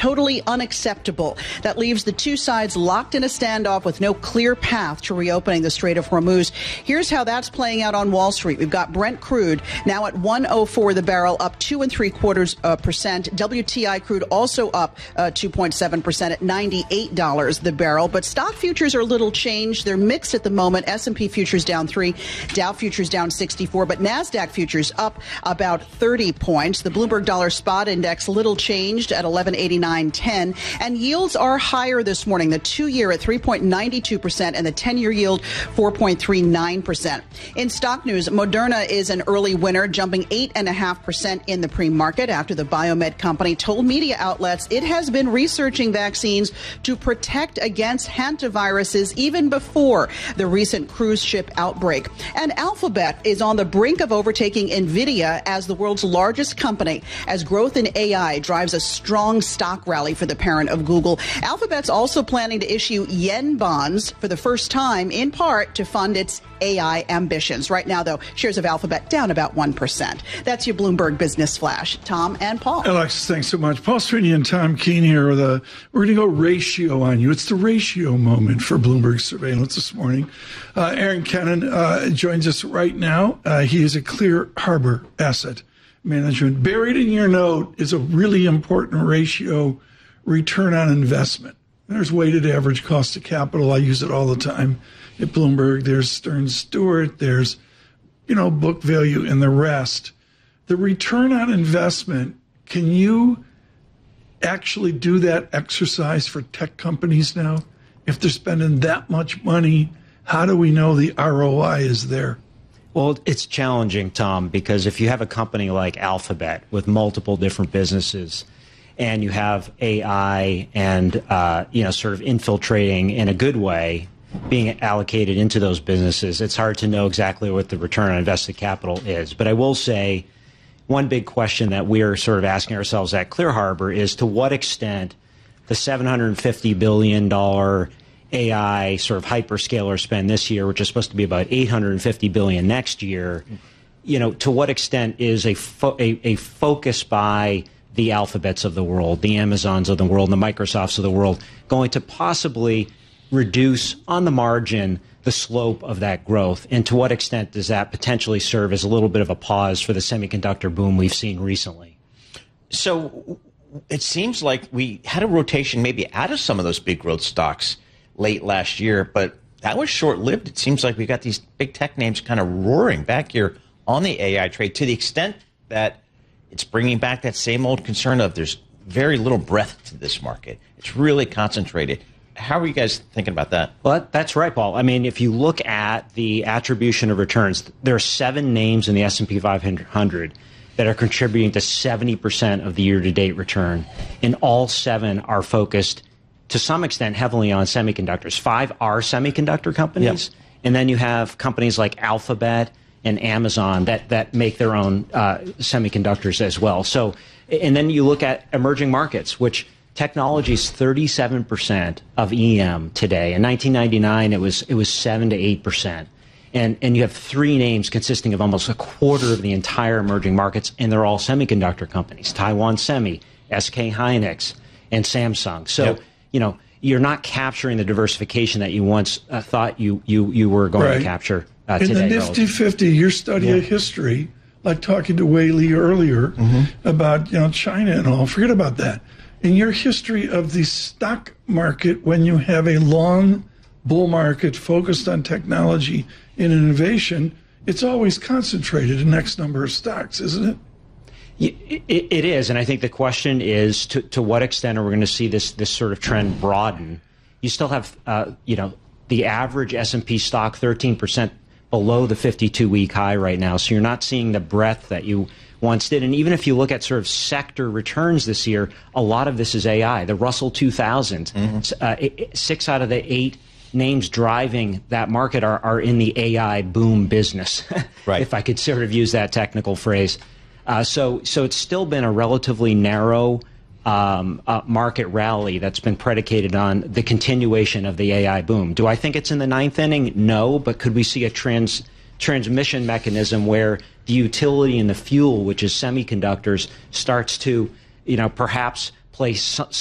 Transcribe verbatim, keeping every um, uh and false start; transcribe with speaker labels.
Speaker 1: totally unacceptable. That leaves the two sides locked in a standoff with no clear path to reopening the Strait of Hormuz. Here's how that's playing out on Wall Street. We've got Brent crude now at one oh four the barrel, up two and three quarters uh, percent. W T I crude also up uh, two point seven percent at ninety-eight dollars the barrel. But stock futures are a little changed. They're mixed at the moment. S and P futures down three, Dow futures down sixty-four, but NASDAQ futures up about thirty points. The Bloomberg Dollar Spot Index little changed at eleven eighty-nine ten, and yields are higher this morning. The two-year at three point nine two percent and the ten-year yield four point three nine percent. In stock news, Moderna is an early winner, jumping eight point five percent in the pre-market after the biomed company told media outlets it has been researching vaccines to protect against hantaviruses even before the recent cruise ship outbreak. And Alphabet is on the brink of overtaking NVIDIA as the world's largest company as growth in A I drives a strong stock rally for the parent of Google. Alphabet's also planning to issue yen bonds for the first time, in part to fund its A I ambitions. Right now, though, shares of Alphabet down about one percent. That's your Bloomberg Business Flash. Tom and Paul.
Speaker 2: Alexis, thanks so much. Paul Sweeney and Tom Keene here. With a, we're going to go ratio on you. It's the ratio moment for Bloomberg Surveillance this morning. Uh, Aaron Kennan uh, joins us right now. Uh, he is a Clear Harbor Asset Management. Buried in your note is a really important ratio, return on investment. There's weighted average cost of capital. I use it all the time at Bloomberg. There's Stearns Stewart. There's, you know, book value and the rest. The return on investment, can you actually do that exercise for tech companies now? If they're spending that much money, how do we know the R O I is there?
Speaker 3: Well, it's challenging, Tom, because if you have a company like Alphabet with multiple different businesses and you have A I and, uh, you know, sort of infiltrating in a good way, being allocated into those businesses, it's hard to know exactly what the return on invested capital is. But I will say one big question that we're sort of asking ourselves at Clear Harbor is to what extent the seven hundred fifty billion dollars A I sort of hyperscaler spend this year, which is supposed to be about eight hundred fifty billion dollars next year, you know, to what extent is a, fo- a, a focus by the Alphabets of the world, the Amazons of the world, and the Microsofts of the world going to possibly reduce on the margin the slope of that growth? And to what extent does that potentially serve as a little bit of a pause for the semiconductor boom we've seen recently?
Speaker 4: So it seems like we had a rotation maybe out of some of those big growth stocks late last year, but that was short-lived. It seems like we got these big tech names kind of roaring back here on the A I trade to the extent that it's bringing back that same old concern of there's very little breadth to this market. It's really concentrated. How are you guys thinking about that?
Speaker 3: Well, that's right, Paul. I mean, if you look at the attribution of returns, there are seven names in the S and P five hundred that are contributing to seventy percent of the year-to-date return, and all seven are focused to some extent heavily on semiconductors. Five are semiconductor companies, yep. And then you have companies like Alphabet and Amazon that, that make their own uh, semiconductors as well. So, and then you look at emerging markets, which technology is thirty-seven percent of E M today. In nineteen ninety-nine, it was it was seven to eight percent. And and you have three names consisting of almost a quarter of the entire emerging markets, and they're all semiconductor companies: Taiwan Semi, S K Hynix, and Samsung. So, yep. you know, you're not capturing the diversification that you once uh, thought you you you were going right. to capture uh,
Speaker 2: in
Speaker 3: today.
Speaker 2: In the Nifty fifty, your study yeah. of history, like talking to Wei Li earlier mm-hmm. about you know China and all. Forget about that. In your history of the stock market, when you have a long bull market focused on technology and innovation, it's always concentrated in X number of stocks, isn't it?
Speaker 3: It, it is, and I think the question is to, to what extent are we going to see this this sort of trend broaden? You still have, uh, you know, the average S and P stock thirteen percent below the fifty-two week high right now, so you're not seeing the breadth that you once did. And even if you look at sort of sector returns this year, a lot of this is A I. The Russell two thousand, mm-hmm. uh, it, six out of the eight names driving that market are, are in the A I boom business, right. if I could sort of use that technical phrase. Uh, so, so it's still been a relatively narrow um, uh, market rally that's been predicated on the continuation of the A I boom. Do I think it's in the ninth inning? No, but could we see a trans transmission mechanism where the utility and the fuel, which is semiconductors, starts to, you know, perhaps play